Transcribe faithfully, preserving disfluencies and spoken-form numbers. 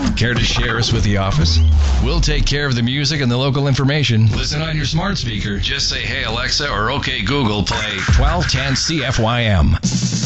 Care to share us with the office? We'll take care of the music and the local information. Listen on your smart speaker. Just say, hey, Alexa, or okay, Google, play twelve ten C F Y M.